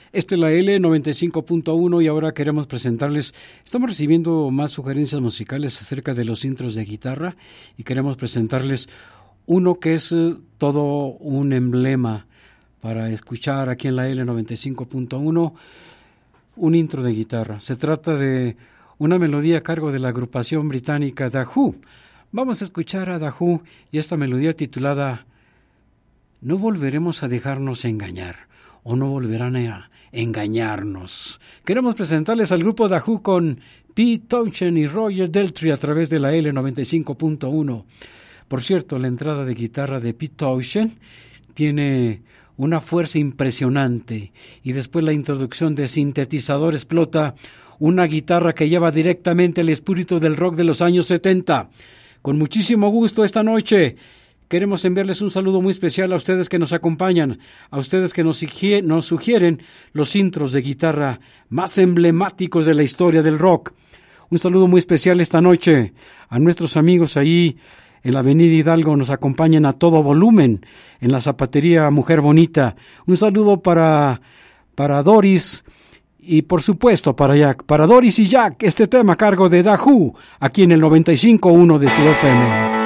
Esta es la L95.1 y ahora queremos presentarles, estamos recibiendo más sugerencias musicales acerca de los intros de guitarra y queremos presentarles uno que es todo un emblema para escuchar aquí en la L95.1, un intro de guitarra. Se trata de una melodía a cargo de la agrupación británica The Who. Vamos a escuchar a The Who y esta melodía titulada No volveremos a dejarnos engañar o no volverán a engañarnos. Queremos presentarles al grupo The Who con Pete Townshend y Roger Daltrey a través de la L95.1. Por cierto, la entrada de guitarra de Pete Townshend tiene una fuerza impresionante y después la introducción de sintetizador explota una guitarra que lleva directamente el espíritu del rock de los años 70. Con muchísimo gusto esta noche queremos enviarles un saludo muy especial a ustedes que nos acompañan, a ustedes que nos sugieren los intros de guitarra más emblemáticos de la historia del rock. Un saludo muy especial esta noche a nuestros amigos ahí en la Avenida Hidalgo, nos acompañan a todo volumen en la zapatería Mujer Bonita. Un saludo para Doris y por supuesto para Jack. Para Doris y Jack, este tema a cargo de The Who, aquí en el 95.1 de su FM.